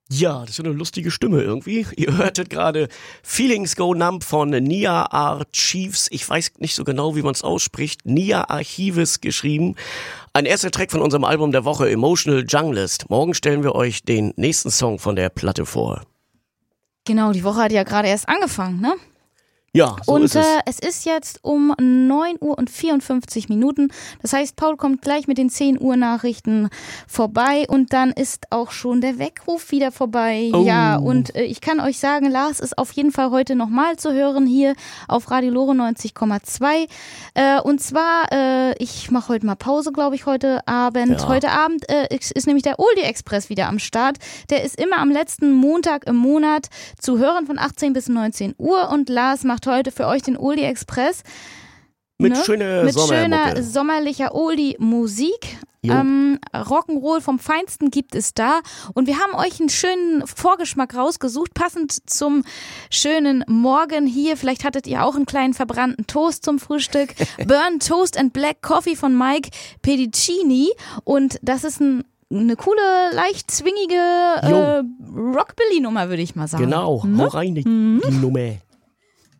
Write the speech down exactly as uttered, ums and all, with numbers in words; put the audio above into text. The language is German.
Ja, das ist eine lustige Stimme irgendwie. Ihr hörtet gerade Feelings Go Numb von Nia Archives. Ich weiß nicht so genau, wie man es ausspricht. Nia Archives geschrieben. Ein erster Track von unserem Album der Woche, Emotional Junglist. Morgen stellen wir euch den nächsten Song von der Platte vor. Genau, die Woche hat ja gerade erst angefangen, ne? Ja, so und ist es. Äh, es ist jetzt um neun Uhr und vierundfünfzig Minuten. Das heißt, Paul kommt gleich mit den zehn Uhr Nachrichten vorbei und dann ist auch schon der Weckruf wieder vorbei. Oh. Ja, und äh, ich kann euch sagen, Lars ist auf jeden Fall heute nochmal zu hören hier auf Radio Lore neunzig Komma zwei. Äh, und zwar, äh, ich mache heute mal Pause, glaube ich, heute Abend. Ja. Heute Abend äh, ist, ist nämlich der Oldie Express wieder am Start. Der ist immer am letzten Montag im Monat zu hören von achtzehn bis neunzehn Uhr und Lars macht heute für euch den Oldie Express. Mit ne? schöner Mit Sommermucke. schöner sommerlicher Oldie-Musik. Ähm, Rock'n'Roll vom Feinsten gibt es da. Und wir haben euch einen schönen Vorgeschmack rausgesucht, passend zum schönen Morgen hier. Vielleicht hattet ihr auch einen kleinen verbrannten Toast zum Frühstück. Burn Toast and Black Coffee von Mike Pedicini. Und das ist ein eine coole, leicht zwingige äh, Rockabilly-Nummer, würde ich mal sagen. Genau, ne? hau rein, die, die Nummer.